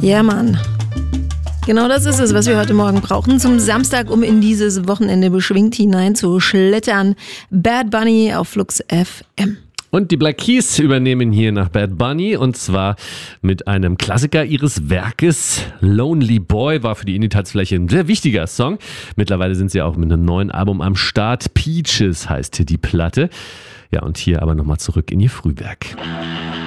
Ja, Mann. Genau das ist es, was wir heute Morgen brauchen zum Samstag, um in dieses Wochenende beschwingt hineinzuschlittern. Bad Bunny auf Flux FM. Und die Black Keys übernehmen hier nach Bad Bunny und zwar mit einem Klassiker ihres Werkes. Lonely Boy war für die Indie-Tanzfläche ein sehr wichtiger Song. Mittlerweile sind sie auch mit einem neuen Album am Start. Peaches heißt die Platte. Ja, und hier aber nochmal zurück in ihr Frühwerk.